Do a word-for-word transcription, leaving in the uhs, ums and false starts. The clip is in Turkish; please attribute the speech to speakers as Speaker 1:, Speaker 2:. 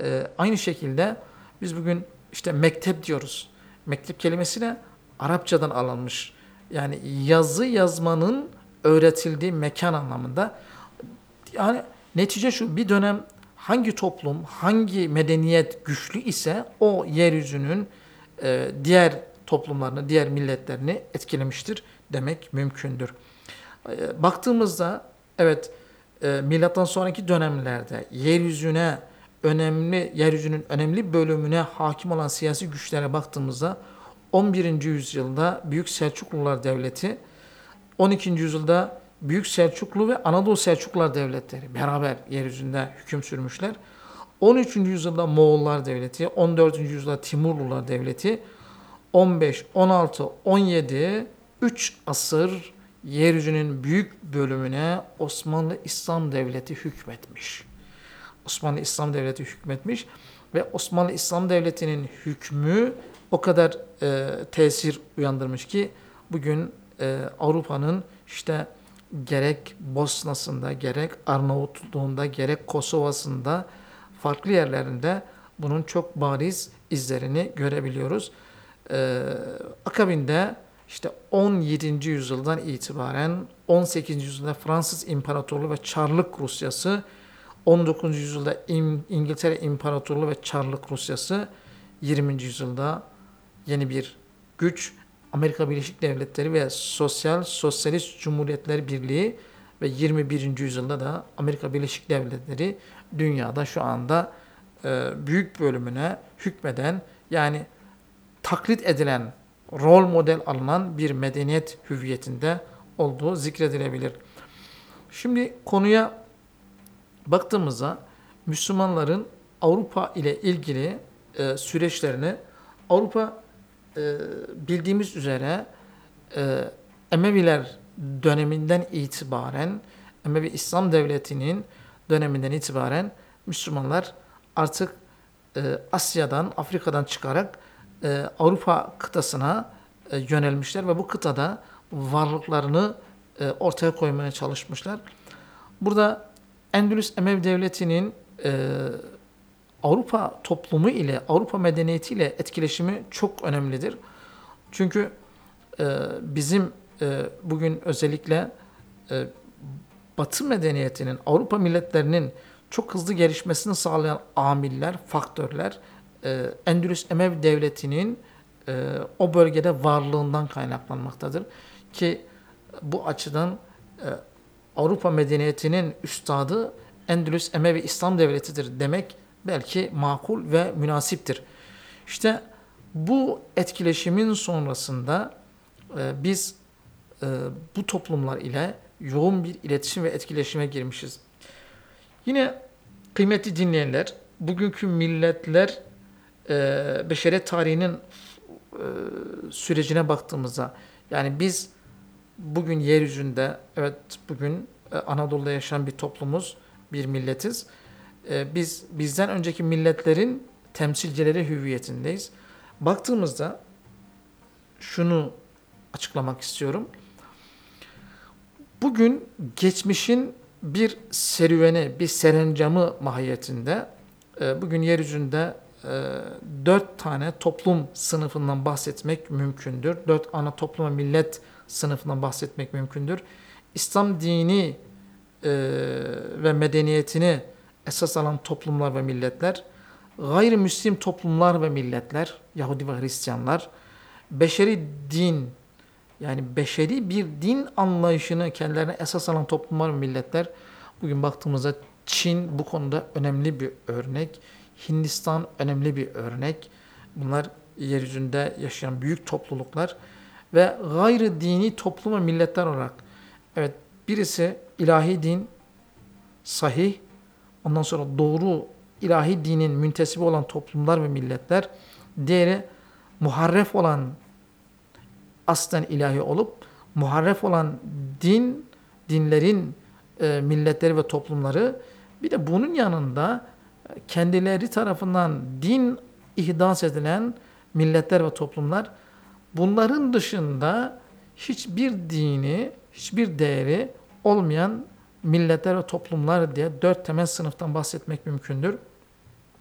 Speaker 1: e, aynı şekilde biz bugün işte mektep diyoruz. Mektep kelimesi de Arapçadan alınmış. Yani yazı yazmanın öğretildiği mekan anlamında. Yani netice şu, bir dönem hangi toplum, hangi medeniyet güçlü ise o yeryüzünün e, diğer toplumlarını, diğer milletlerini etkilemiştir demek mümkündür. E, baktığımızda evet, e, milattan sonraki dönemlerde yeryüzüne önemli, yeryüzünün önemli bölümüne hakim olan siyasi güçlere baktığımızda on birinci yüzyılda Büyük Selçuklular Devleti, on ikinci yüzyılda Büyük Selçuklu ve Anadolu Selçuklular Devletleri beraber yeryüzünde hüküm sürmüşler. on üçüncü yüzyılda Moğollar Devleti, on dördüncü yüzyılda Timurlular Devleti, on beş, on altı, on yedi, üç asır yeryüzünün büyük bölümüne Osmanlı İslam Devleti hükmetmiş. Osmanlı İslam Devleti hükmetmiş ve Osmanlı İslam Devleti'nin hükmü o kadar e, tesir uyandırmış ki bugün e, Avrupa'nın işte gerek Bosna'sında, gerek Arnavutluğunda, gerek Kosova'sında farklı yerlerinde bunun çok bariz izlerini görebiliyoruz. Ee, akabinde işte on yedinci yüzyıldan itibaren on sekizinci yüzyılda Fransız İmparatorluğu ve Çarlık Rusyası, on dokuzuncu yüzyılda İngiltere İmparatorluğu ve Çarlık Rusyası, yirminci yüzyılda yeni bir güç Amerika Birleşik Devletleri ve Sosyal Sosyalist Cumhuriyetler Birliği ve yirmi birinci yüzyılda da Amerika Birleşik Devletleri dünyada şu anda e, büyük bölümüne hükmeden, yani taklit edilen, rol model alınan bir medeniyet hüviyetinde olduğu zikredilebilir. Şimdi konuya baktığımızda Müslümanların Avrupa ile ilgili e, süreçlerini, Avrupa e, bildiğimiz üzere e, Emeviler döneminden itibaren, Emevi İslam Devleti'nin döneminden itibaren Müslümanlar artık e, Asya'dan, Afrika'dan çıkarak e, Avrupa kıtasına e, yönelmişler ve bu kıtada varlıklarını e, ortaya koymaya çalışmışlar. Burada Endülüs Emevi Devleti'nin e, Avrupa toplumu ile, Avrupa medeniyeti ile etkileşimi çok önemlidir. Çünkü e, bizim e, bugün özellikle e, Batı medeniyetinin, Avrupa milletlerinin çok hızlı gelişmesini sağlayan amiller, faktörler, e, Endülüs Emevi Devleti'nin e, o bölgede varlığından kaynaklanmaktadır. Ki bu açıdan e, Avrupa medeniyetinin üstadı Endülüs Emevi İslam Devleti'dir demek belki makul ve münasiptir. İşte bu etkileşimin sonrasında e, biz e, bu toplumlar ile yoğun bir iletişim ve etkileşime girmişiz. Yine kıymetli dinleyenler, bugünkü milletler e, beşeriyet tarihinin e, sürecine baktığımızda, yani biz bugün yeryüzünde, evet bugün e, Anadolu'da yaşayan bir toplumuz, bir milletiz. E, biz bizden önceki milletlerin temsilcileri hüviyetindeyiz. Baktığımızda şunu açıklamak istiyorum. Bugün geçmişin bir serüveni, bir serencamı mahiyetinde e, bugün yeryüzünde e, dört tane toplum sınıfından bahsetmek mümkündür. Dört ana toplum ve millet sınıfından bahsetmek mümkündür. İslam dini e, ve medeniyetini esas alan toplumlar ve milletler, gayrimüslim toplumlar ve milletler, Yahudi ve Hristiyanlar, beşeri din, yani beşeri bir din anlayışını kendilerine esas alan toplumlar ve milletler. Bugün baktığımızda Çin bu konuda önemli bir örnek. Hindistan önemli bir örnek. Bunlar yeryüzünde yaşayan büyük topluluklar. Ve gayri dini toplum ve milletler olarak, evet, birisi ilahi din, sahih, ondan sonra doğru ilahi dinin müntesibi olan toplumlar ve milletler. Diğeri muharref olan, aslen ilahi olup muharref olan din, dinlerin e, milletleri ve toplumları. Bir de bunun yanında kendileri tarafından din ihdas edilen milletler ve toplumlar. Bunların dışında hiçbir dini, hiçbir değeri olmayan milletler ve toplumlar diye dört temel sınıftan bahsetmek mümkündür.